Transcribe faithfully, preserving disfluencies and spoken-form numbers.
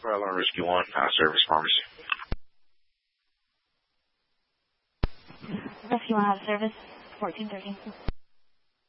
Fire Alarm Rescue one, uh, Service Pharmacy. Rescue one out of service, fourteen thirteen.